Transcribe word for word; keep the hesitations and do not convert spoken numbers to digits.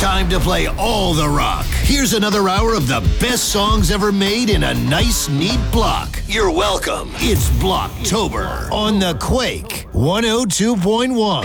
Time to play all the rock. Here's another hour of the best songs ever made in a nice, neat block. You're welcome. It's Blocktober on the Quake one oh two point one.